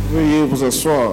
Veuillez vous asseoir.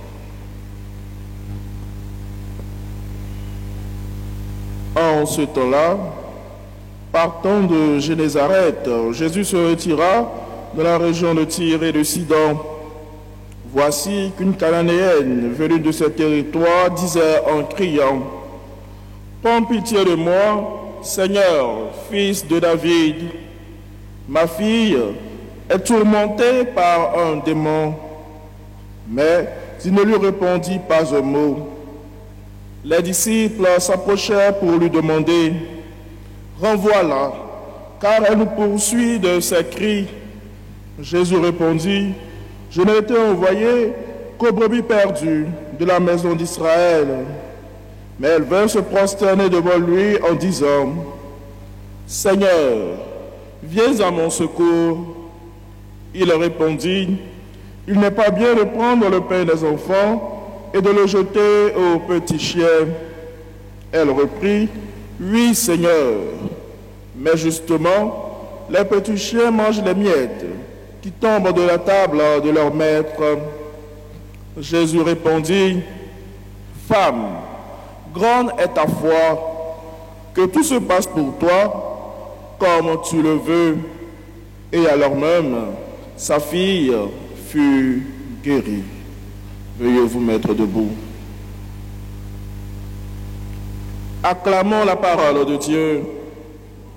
En ce temps-là, partant de Génézareth, Jésus se retira dans la région de Tyr et de Sidon. Voici qu'une Cananéenne venue de ce territoire disait en criant: « Prends pitié de moi, Seigneur, fils de David. Ma fille est tourmentée par un démon. » Mais il ne lui répondit pas un mot. Les disciples s'approchèrent pour lui demander: « Renvoie-la, car elle nous poursuit de ses cris. » Jésus répondit: « Je n'ai été envoyé qu'aux brebis perdues de la maison d'Israël. » Mais elle vint se prosterner devant lui en disant: « Seigneur, viens à mon secours. » Il répondit: « Il n'est pas bien de prendre le pain des enfants et de le jeter aux petits chiens. » Elle reprit: « Oui, Seigneur. » Mais justement, les petits chiens mangent les miettes qui tombent de la table de leur maître. Jésus répondit: « Femme, grande est ta foi, que tout se passe pour toi comme tu le veux. » Et alors même, sa fille fut guérie. Veuillez vous mettre debout. Acclamons la parole de Dieu.